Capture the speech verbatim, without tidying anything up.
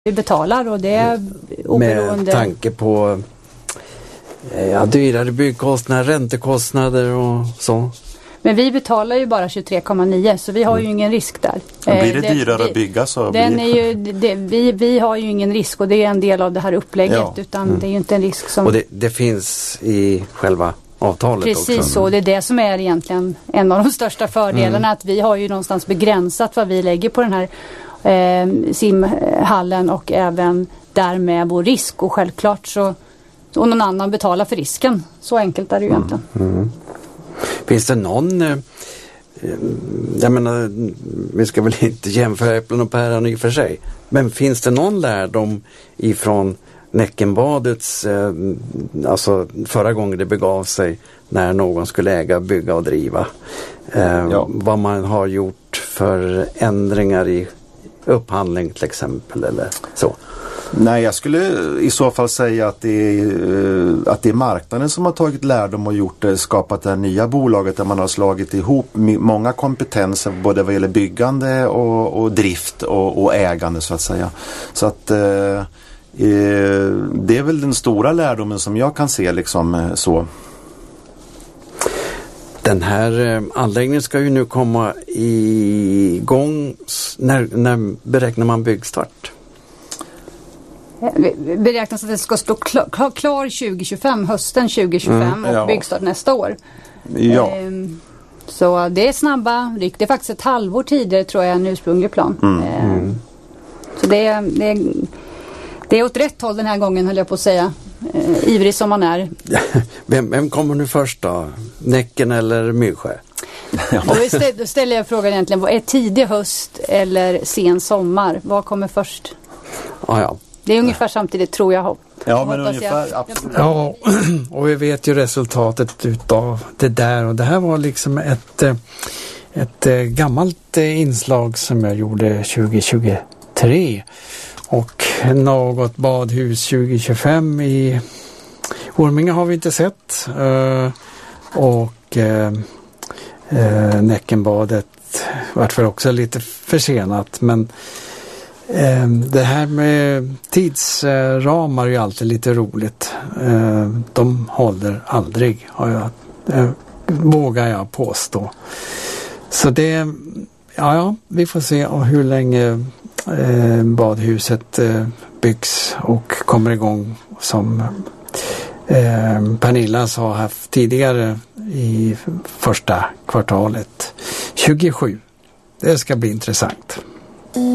vi betalar och det är oberoende. Med tanke på ja, dyrare byggkostnader, räntekostnader och så. Men vi betalar ju bara tjugotre komma nio så vi har ju ingen risk där. Men blir det, det dyrare att bygga så den blir... är ju, det, vi, vi har ju ingen risk och det är en del av det här upplägget ja. utan mm. det är ju inte en risk som... Och det, det finns i själva avtalet Precis också. Precis så, det är det som är egentligen en av de största fördelarna mm. att vi har ju någonstans begränsat vad vi lägger på den här eh, simhallen och även därmed vår risk och självklart så och någon annan betalar för risken. Så enkelt är det ju mm. egentligen. Mm. Finns det någon eh, jag menar vi ska väl inte jämföra äpplen och päron i och för sig men finns det någon lärdom ifrån Näckenbadets eh, alltså förra gången det begav sig när någon skulle äga, bygga och driva eh, ja. vad man har gjort för ändringar i upphandling till exempel eller så? Nej, jag skulle i så fall säga att det är, att det är marknaden som har tagit lärdom och gjort det, skapat det här nya bolaget där man har slagit ihop många kompetenser både vad gäller byggande och, och drift och, och ägande så att säga. Så att eh, det är väl den stora lärdomen som jag kan se liksom så. Den här anläggningen ska ju nu komma igång. När, när beräknar man byggstart? Beräknas att det ska stå klar, klar, klar tjugo tjugofem, hösten tjugo tjugofem mm, och ja. byggstart nästa år. Ja. Ehm, så det är snabba ryck. Det är faktiskt ett halvår tidigare tror jag en ursprunglig plan. Mm. Ehm, Mm. så det är, det, är, det är åt rätt håll den här gången höll jag på att säga. Ehm, ivrig som man är. vem, vem kommer nu först då? Näcken eller Myrsjö? Ja. Då, ställer, då ställer jag frågan egentligen. Vad är tidig höst eller sen sommar? Vad kommer först? Ah, ja. Det är ungefär samtidigt tror jag. Ja, men ungefär. Absolut. Ja, och vi vet ju resultatet utav det där. Och det här var liksom ett, ett gammalt inslag som jag gjorde tjugo tjugotre. Och något badhus tjugo tjugofem i Orminge har vi inte sett. Och Näckenbadet var för också lite försenat, men det här med tidsramar är ju alltid lite roligt. De håller aldrig, har jag, vågar jag påstå. Så det, ja, ja vi får se hur länge badhuset byggs och kommer igång som Pernilla har haft tidigare i första kvartalet tjugosju. Det ska bli intressant.